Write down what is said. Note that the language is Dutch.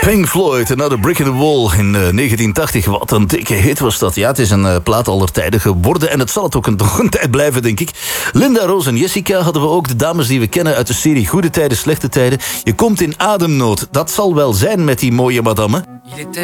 Pink Floyd, Another Brick in the Wall in 1980. Wat een dikke hit was dat. Ja, het is een plaat aller tijden geworden. En het zal het ook nog een tijd blijven, denk ik. Linda, Roos en Jessica hadden we ook. De dames die we kennen uit de serie Goede Tijden, Slechte Tijden. Je komt in ademnood. Dat zal wel zijn met die mooie madame.